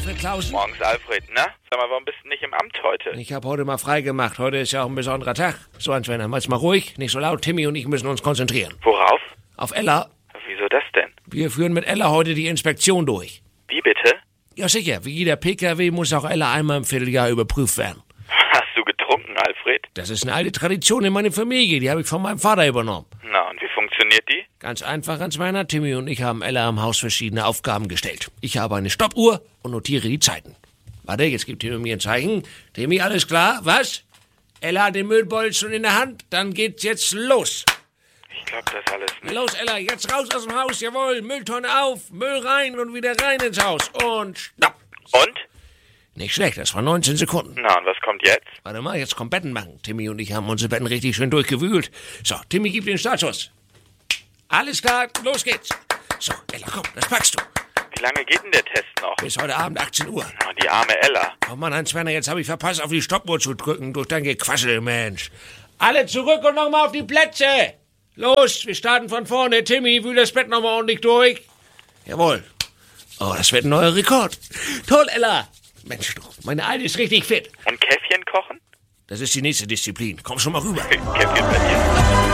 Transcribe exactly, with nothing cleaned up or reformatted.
Alfred Klausen. Morgens, Alfred, na? Sag mal, warum bist du nicht im Amt heute? Ich habe heute mal frei gemacht. Heute ist ja auch ein besonderer Tag. So, Answeiner, mach's mal ruhig, nicht so laut. Timmy und ich müssen uns konzentrieren. Worauf? Auf Ella. Wieso das denn? Wir führen mit Ella heute die Inspektion durch. Wie bitte? Ja, sicher. Wie jeder P K W muss auch Ella einmal im Vierteljahr überprüft werden. Hast du getrunken, Alfred? Das ist eine alte Tradition in meiner Familie. Die habe ich von meinem Vater übernommen. Na, und wie funktioniert die? Ganz einfach, Answeiner. Timmy und ich haben Ella am Haus verschiedene Aufgaben gestellt. Ich habe eine Stoppuhr und notiere die Zeiten. Warte, jetzt gibt Timmy mir ein Zeichen. Timmy, alles klar? Was? Ella hat den Müllbeutel schon in der Hand. Dann geht's jetzt los. Ich glaub das alles nicht. Los, Ella, jetzt raus aus dem Haus, jawohl. Mülltonne auf, Müll rein und wieder rein ins Haus. Und stopp. Und? Nicht schlecht, das waren neunzehn Sekunden. Na, und was kommt jetzt? Warte mal, jetzt kommt Betten machen. Timmy und ich haben unsere Betten richtig schön durchgewühlt. So, Timmy gibt den Startschuss. Alles klar, los geht's. So, Ella, komm, das packst du. Wie lange geht denn der Test noch? Bis heute Abend achtzehn Uhr. Na, die arme Ella. Oh Mann, Hans-Werner, jetzt habe ich verpasst, auf die Stoppuhr zu drücken durch dein Gequassel, Mensch. Alle zurück und nochmal auf die Plätze. Los, wir starten von vorne. Timmy, wühl das Bett nochmal ordentlich durch. Jawohl. Oh, das wird ein neuer Rekord. Toll, Ella. Mensch, du, meine Alte ist richtig fit. Und Käffchen kochen? Das ist die nächste Disziplin. Komm schon mal rüber. Käffchen bei dir.